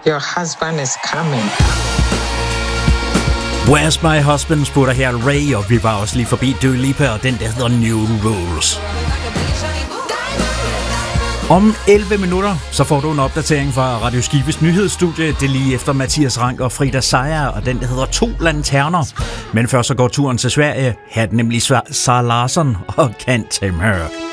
Your husband is coming. Where's My Husband spurgte her Ray, og vi var også lige forbi Dua Lipa og den der hedder New Rules. Om 11 minutter, så får du en opdatering fra Radio Skibes nyhedsstudie. Det er lige efter Mathias Rank og Frida Sejer, og den der hedder 2 lanterner. Men først så går turen til Sverige. Her er det nemlig Sara Larsson og Can't Tame Her.